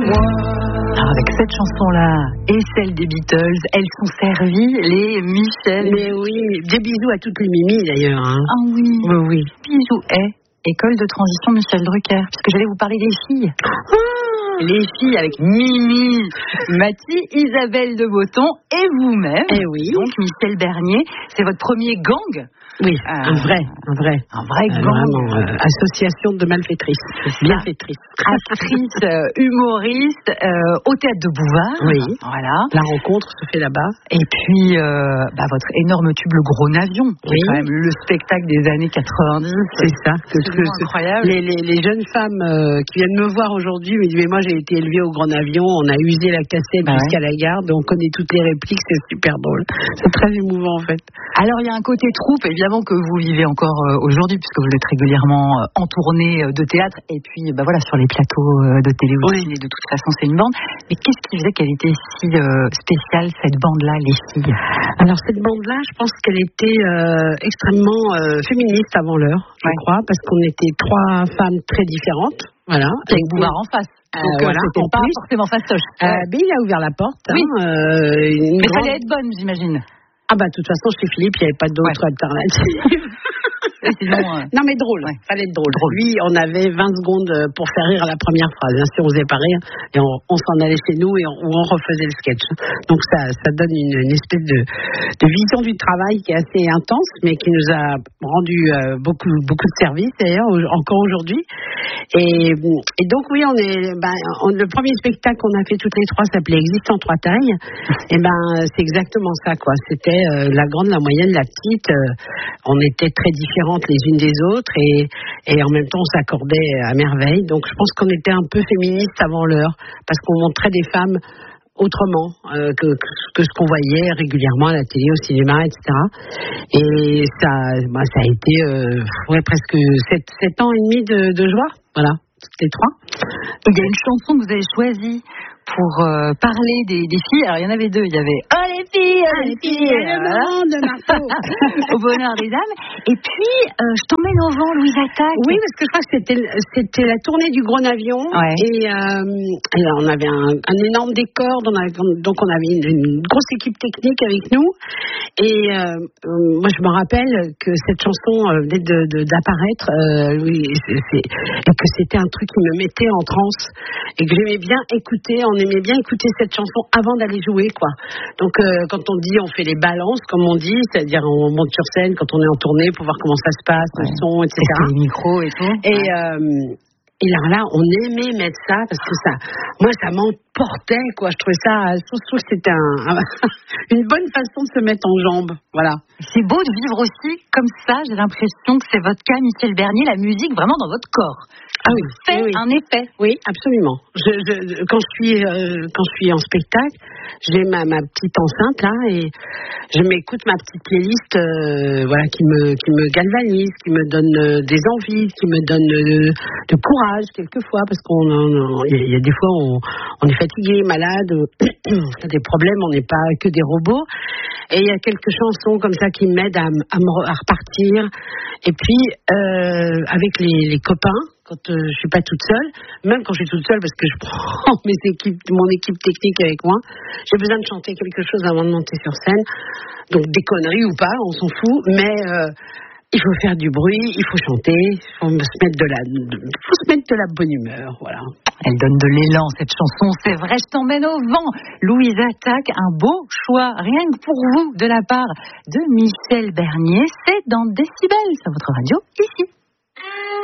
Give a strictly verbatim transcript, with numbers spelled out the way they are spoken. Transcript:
Avec cette chanson-là et celle des Beatles, elles sont servies, les Michel. Mais oui, des bisous à toutes les Mimi d'ailleurs. Hein. Ah oui. Oui, oui. Bisous. Eh, école de transition Michel Drucker, puisque j'allais vous parler des filles. Ah, les filles avec Mimi, Mathie, Isabelle de Botton et vous-même. Eh oui. Donc Michel Bernier, c'est votre premier gang. Oui, euh, un vrai, un vrai. Un vrai euh, gang. Vraiment, euh, association de malfaitrices. Bienfaitrices. Actrice, euh, humoriste, euh, au théâtre de Bouvard. Oui. Voilà. La rencontre se fait là-bas. Et puis, euh, bah, votre énorme tube, Le Gros Navion, qui oui. est quand même le spectacle des années quatre-vingt-dix. C'est ça. C'est incroyable. Les, les, les jeunes femmes euh, qui viennent me voir aujourd'hui me disent, mais moi j'ai été élevée au Gros Navion, on a usé la cassette bah jusqu'à ouais. la gare, donc on connaît toutes les répliques, c'est super drôle. C'est très émouvant en fait. Alors il y a un côté troupe, évidemment, que vous vivez encore euh, aujourd'hui, puisque vous êtes régulièrement euh, en tournée euh, de théâtre, et puis bah, voilà, sur les plateaux euh, de télé aussi, oui. De toute façon c'est une bande. Mais qu'est-ce qui faisait qu'elle était si euh, spéciale, cette bande-là, les filles? Alors cette bande-là, je pense qu'elle était euh, extrêmement euh, féministe avant l'heure, je ouais. crois, parce qu'on était trois femmes très différentes. Voilà. Avec Bouvard en face. Euh, Donc, voilà, c'était pas plus. Forcément fastoche. Euh, ben, il a ouvert la porte. Oui. Hein, euh, Mais grande... fallait être bonne, j'imagine. Ah bah de toute façon chez Philippe il n'y avait pas d'autre ouais. alternative. Sinon, euh... Non mais drôle, ouais. Fallait être drôle. drôle. Lui on avait vingt secondes pour faire rire à la première phrase. Hein, si on faisait pas rire, et on, on s'en allait chez nous et on, on refaisait le sketch. Donc ça, ça donne une, une espèce de, de vision du travail qui est assez intense, mais qui nous a rendu euh, beaucoup beaucoup de services d'ailleurs encore aujourd'hui. Et, et donc oui, on est, ben, on, le premier spectacle qu'on a fait toutes les trois s'appelait Existe en trois tailles. Et ben c'est exactement ça quoi. C'était euh, la grande, la moyenne, la petite. Euh, on était très différentes les unes des autres et, et en même temps on s'accordait à merveille. Donc je pense qu'on était un peu féministes avant l'heure parce qu'on montrait des femmes autrement euh, que, que, que ce qu'on voyait régulièrement à la télé, au cinéma, et cetera. Et ça, bah, ça a été euh, ouais, presque sept ans et demi de, de joie. Voilà, toutes les trois. Il y a une chanson que vous avez choisie pour euh, parler des, des filles. Alors il y en avait deux. Il y avait Oh les filles, oh les filles, euh, de Marceau. Au bonheur des dames. Et puis euh, je t'emmène au vent, Louise Attaque. Oui, parce que je crois que c'était c'était la tournée du Gros Navion. Ouais. Et, euh, et là, on avait un, un énorme décor, on avait, donc on avait une, une grosse équipe technique avec nous. Et euh, moi je me rappelle que cette chanson euh, venait de, de, d'apparaître, euh, oui, c'est, c'est, et que c'était un truc qui me mettait en transe et que j'aimais bien écouter. On aimait bien écouter cette chanson avant d'aller jouer, quoi. Donc, euh, quand on dit, on fait les balances, comme on dit, c'est-à-dire on monte sur scène quand on est en tournée pour voir comment ça se passe, ouais. Le son, et cetera. Et les micros et tout. Et, ouais. euh, et là, là, on aimait mettre ça parce que ça, moi, ça m'emportait, quoi. Je trouvais ça, je trouve que c'était un, une bonne façon de se mettre en jambes, voilà. C'est beau de vivre aussi comme ça. J'ai l'impression que c'est votre cas, Michel Bernier, la musique vraiment dans votre corps. Ah oui, fait oui, oui. un effet. Oui, absolument. Je, je, quand je suis euh, quand je suis en spectacle, j'ai ma, ma petite enceinte là et je m'écoute ma petite playlist, euh, voilà, qui me qui me galvanise, qui me donne euh, des envies, qui me donne euh, de courage quelquefois parce qu'on il y, y a des fois on, on est fatigué, malade, on a des problèmes, on n'est pas que des robots. Et il y a quelques chansons comme ça qui m'aident à, à, me, à repartir. Et puis euh, avec les, les copains. Quand euh, je suis pas toute seule, même quand je suis toute seule parce que je prends mes équipes, mon équipe technique avec moi, j'ai besoin de chanter quelque chose avant de monter sur scène. Donc des conneries ou pas, on s'en fout, mais euh, il faut faire du bruit, il faut chanter, il faut se mettre de la, de, faut se mettre de la bonne humeur, voilà. Elle donne de l'élan, cette chanson, c'est vrai, je t'emmène au vent. Louise Attaque, un beau choix, rien que pour vous, de la part de Michel Bernier. C'est dans Décibel, sur votre radio, ici.